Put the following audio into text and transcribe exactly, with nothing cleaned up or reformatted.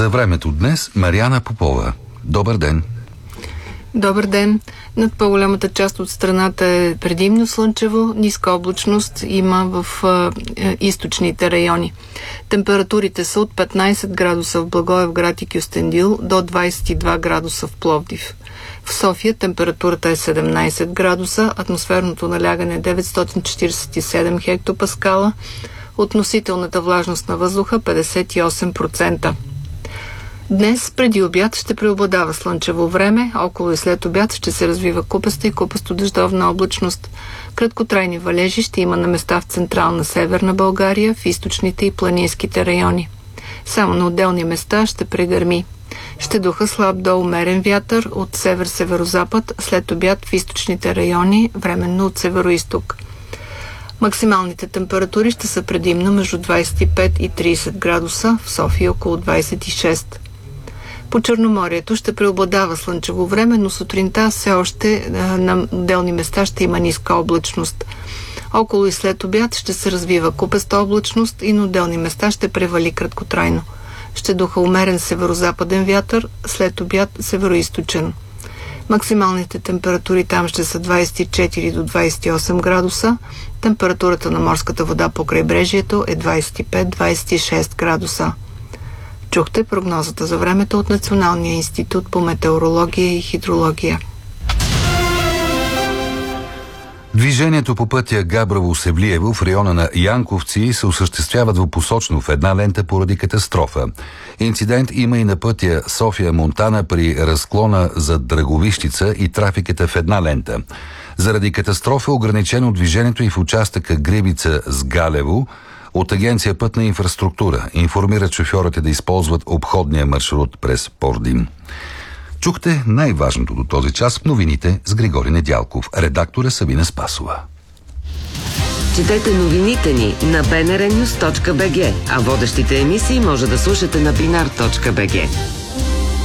За времето днес Мариана Попова. Добър ден! Добър ден! Над по-голямата част от страната е предимно слънчево, ниска облачност има в е, източните райони. Температурите са от петнайсет градуса в Благоевград и Кюстендил до двайсет и два градуса в Пловдив. В София температурата е седемнайсет градуса, атмосферното налягане е деветстотин четирийсет и седем хектопаскала, относителната влажност на въздуха петдесет и осем процента. Днес преди обяд ще преобладава слънчево време, около и след обяд ще се развива купаста и купасто-дъждовна облачност. Краткотрайни валежи ще има на места в централна северна България, в източните и планинските райони. Само на отделни места ще прегърми. Ще духа слаб до умерен вятър от север-северозапад, след обяд в източните райони, временно от североизток. Максималните температури ще са предимно между двайсет и пет и трийсет градуса, в София около двайсет и шест. По Черноморието ще преобладава слънчево време, но сутринта все още на отделни места ще има ниска облачност. Около и след обяд ще се развива купеста облачност и на отделни места ще превали краткотрайно. Ще духа умерен северозападен вятър, след обяд североизточен. Максималните температури там ще са двайсет и четири до двайсет и осем градуса. Температурата на морската вода по крайбрежието е двайсет и пет до двайсет и шест градуса. Чухте прогнозата за времето от Националния институт по метеорология и хидрология. Движението по пътя Габрово-Севлиево в района на Янковци се осъществява двупосочно в една лента поради катастрофа. Инцидент има и на пътя София-Монтана при разклона за Драговищица и трафиката в една лента. Заради катастрофа е ограничено движението и в участъка Гребица с Галево. От Агенция Пътна инфраструктура информират шофьорите да използват обходния маршрут през Пордим. Чухте най-важното до този час в новините с Григори Недялков. Редактор е Сабина Спасова. Четете новините ни на би ен ар нюс точка би джи, а водещите емисии може да слушате на бинар точка би джи.